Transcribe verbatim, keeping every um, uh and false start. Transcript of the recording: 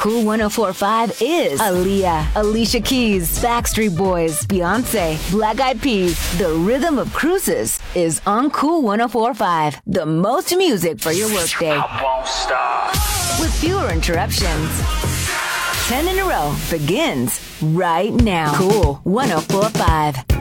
Cool one oh four point five is Aaliyah, Alicia Keys, Backstreet Boys, Beyonce, Black Eyed Peas. The rhythm of cruises is on Cool one oh four point five. The most music for your workday. I won't stop. With fewer interruptions. Ten in a row begins right now. Cool one oh four point five.